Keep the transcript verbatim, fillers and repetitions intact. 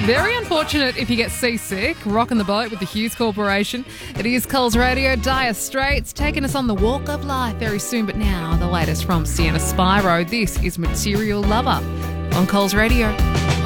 Very unfortunate if you get seasick. Rocking the boat with the Hughes Corporation. It is Coles Radio. Dire Straits taking us on the walk of life very soon. But now, the latest from Sienna Spyro. This is Material Lover on Coles Radio.